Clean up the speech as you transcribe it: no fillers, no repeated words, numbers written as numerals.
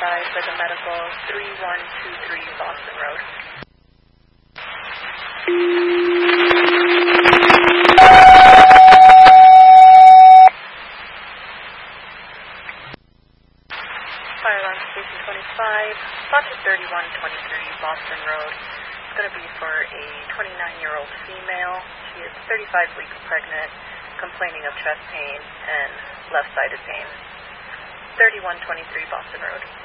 by for the medical, 3123 Boston Road. Fire alarm station 25, spot to 3123 Boston Road. It's going to be for a 29-year-old female. She is 35 weeks pregnant, complaining of chest pain and left-sided pain. 3123 Boston Road.